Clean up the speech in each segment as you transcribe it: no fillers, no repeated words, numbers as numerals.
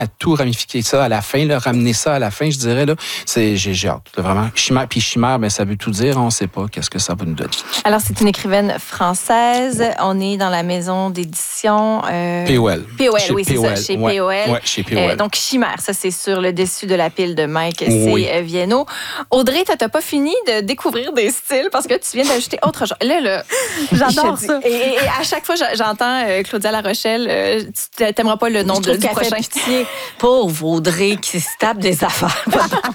à tout ramifier ça à la fin, là, ramener ça à la fin, je dirais. Là, j'ai hâte, là, vraiment. Chimère, puis chimère, ben, ça veut tout dire. On ne sait pas qu'est-ce que ça va nous donner. Alors, c'est une écrivaine française. On est dans la maison d'édition... POL. POL, Chez oui, c'est POL. ça, chez Ouais. POL. Ouais, chez POL. Donc, Chimère, ça, c'est sur le dessus de la pile de Mike Oui. C. Viano. Audrey, tu n'as pas fini de découvrir des styles parce que tu viens d'ajouter autre chose. Là, J'adore ça. Et à chaque fois, j'entends Claudia La Rochelle, tu n'aimeras pas le nom du prochain. Pauvre Audrey qui se tape des affaires.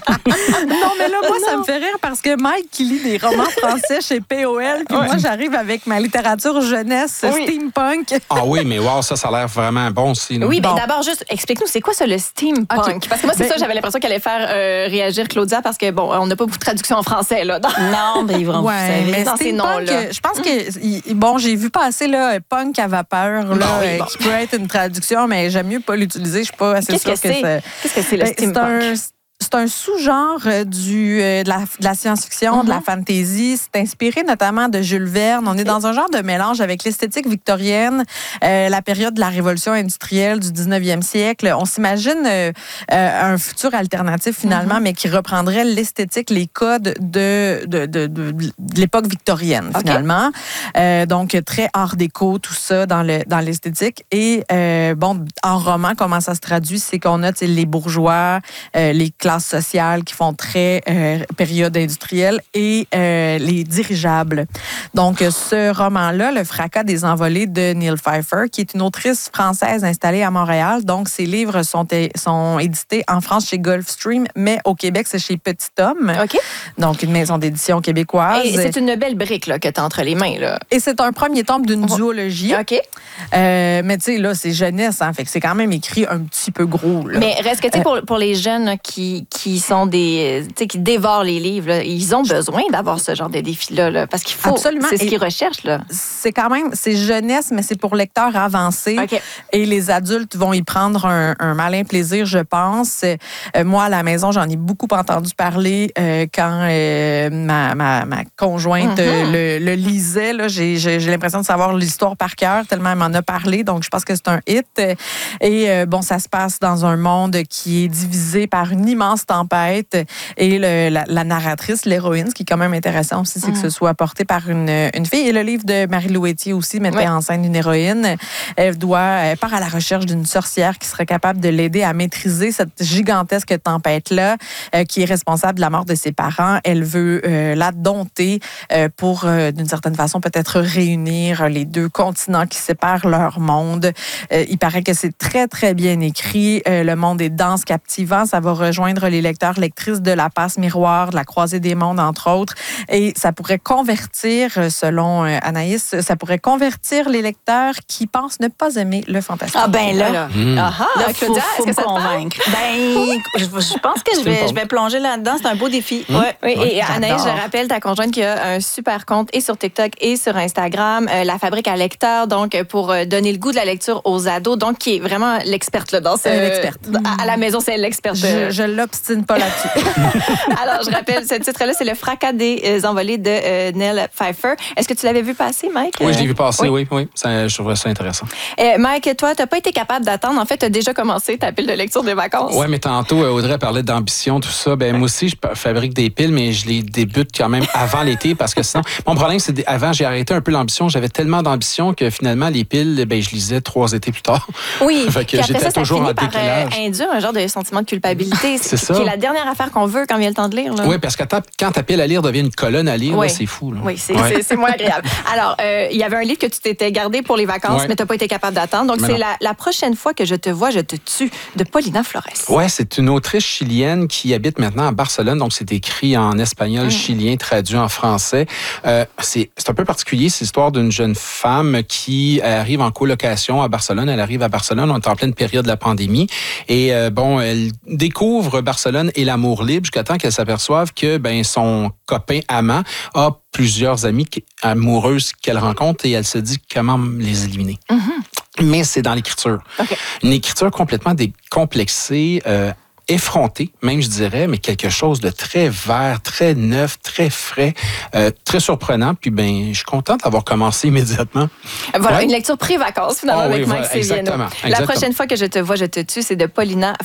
Non, mais là, moi, ça me fait rire parce que Mike qui lit des romans français chez POL, puis moi, j'arrive avec ma littérature jeunesse, steampunk. Ah oui, mais wow, ça a l'air vraiment bon aussi. Là. Oui, mais Bon. d'abord, juste, explique-nous, c'est quoi ça, le steampunk? Okay. Parce que moi, c'est ça, j'avais l'impression qu'elle allait faire réagir Claudia parce que, bon, on n'a pas beaucoup de traduction en français, là. Non, mais ils vont mais dans ces noms-là. Je pense que, bon, j'ai vu passer là, punk à vapeur, là, qui peut être une traduction, mais j'aime mieux pas l'utiliser. Je suis pas assez sûre que c'est. Qu'est-ce que c'est le steampunk? C'est un sous-genre de la science-fiction, de la fantasy. C'est inspiré notamment de Jules Verne. On est dans un genre de mélange avec l'esthétique victorienne, la période de la révolution industrielle du 19e siècle. On s'imagine un futur alternatif finalement, mais qui reprendrait l'esthétique, les codes de l'époque victorienne finalement. Donc très art déco, tout ça dans l'esthétique. Et bon, en roman, comment ça se traduit, c'est qu'on a les bourgeois, les classes sociales qui font très période industrielle et les dirigeables. Donc, ce roman-là, Le fracas des envolées de Neil Pfeiffer, qui est une autrice française installée à Montréal. Donc, ses livres sont édités en France chez Gulfstream, mais au Québec, c'est chez Petit Homme. OK. Donc, une maison d'édition québécoise. Et c'est une belle brique là, que tu as entre les mains. Là. Et c'est un premier tome d'une duologie. OK. Mais tu sais, là, c'est jeunesse, hein, fait que c'est quand même écrit un petit peu gros. Là. Mais reste que, tu sais, pour les jeunes là, qui sont des... Tu sais, qui dévorent les livres, là, ils ont besoin d'avoir ce genre de défi-là, là, parce qu'il faut... Absolument. C'est ce qu'ils recherchent, là. C'est quand même... C'est jeunesse, mais c'est pour lecteurs avancés. OK. Et les adultes vont y prendre un malin plaisir, je pense. Moi, à la maison, j'en ai beaucoup entendu parler quand ma conjointe le lisait. Là, j'ai l'impression de savoir l'histoire par cœur, tellement elle m'en a parlé. Donc, je pense que c'est un hit. Et bon, ça se passe dans un monde qui est divisé par une immense tempête. Et la narratrice, l'héroïne, ce qui est quand même intéressant aussi, c'est que ce soit porté par une fille. Et le livre de Marie-Lou Etier aussi mettait en scène une héroïne. Elle part à la recherche d'une sorcière qui serait capable de l'aider à maîtriser cette gigantesque tempête-là, qui est responsable de la mort de ses parents. Elle veut la dompter pour, d'une certaine façon, peut-être réunir les deux continents qui séparent leur monde. Il paraît que c'est très, très bien écrit. Le monde est dense, captivant. Ça va rejoindre les lecteurs, lectrices de La Passe Miroir, de La Croisée des mondes, entre autres. Et ça pourrait convertir, selon Anaïs, ça pourrait convertir les lecteurs qui pensent ne pas aimer le fantastique. Ah ben là, Là, Claudia, faut me convaincre. Ben, je pense que je vais plonger là-dedans. C'est un beau défi. Oui, et j'adore. Anaïs, je rappelle ta conjointe qui a un super compte et sur TikTok et sur Instagram, La Fabrique à lecteurs, donc pour donner le goût de la lecture aux ados, donc qui est vraiment l'experte là, dans ce... L'experte. À la maison, c'est l'experte. Je l'obstine pas là-dessus. Alors, je rappelle, ce titre-là, c'est Le fracas des envolées de Neil Pfeiffer. Est-ce que tu l'avais vu passer, Mike? Oui, je l'ai vu passer, oui. Je trouvais ça intéressant. Mike, toi, tu n'as pas été capable d'attendre. En fait, tu as déjà commencé ta pile de lecture des vacances. Oui, mais tantôt, Audrey parlait d'ambition, tout ça. Ben, moi aussi, je fabrique des piles, mais je les débute quand même avant l'été parce que sinon, mon problème, c'est avant, j'ai arrêté un peu l'ambition. J'avais tellement d'ambition que finalement, les piles, ben, je lisais 3 étés plus tard. Oui. Fait que Puis après j'étais ça toujours en finit par décalage. induire un genre de sentiment de culpabilité. C'est ça. Qui est la dernière affaire qu'on veut quand vient le temps de lire. Là. Oui, parce que quand ta pile à lire devient une colonne à lire, Oui. là, c'est fou. Là. Oui, c'est moins agréable. Alors, il y avait un livre que tu t'étais gardé pour les vacances, mais tu n'as pas été capable d'attendre. Donc, Mais c'est non. la prochaine fois que je te vois, je te tue, de Paulina Flores. Oui, c'est une autrice chilienne qui habite maintenant à Barcelone. Donc, c'est écrit en espagnol chilien, traduit en français. C'est un peu particulier. C'est l'histoire d'une jeune femme qui arrive en colocation à Barcelone. Elle arrive à Barcelone, on est en pleine période de la pandémie. Et bon, elle découvre Barcelone et l'amour libre jusqu'à temps qu'elle s'aperçoive que son copain amant a plusieurs amies amoureuses qu'elle rencontre et elle se dit comment les éliminer. Mais c'est dans l'écriture. Okay. Une écriture complètement décomplexée, effrontée, même je dirais, mais quelque chose de très vert, très neuf, très frais, très surprenant. Puis je suis contente d'avoir commencé immédiatement. Voilà, Ouais. une lecture pré-vacances finalement avec Mike Seviano. Exactement. La prochaine fois que je te vois, je te tue, c'est de Paulina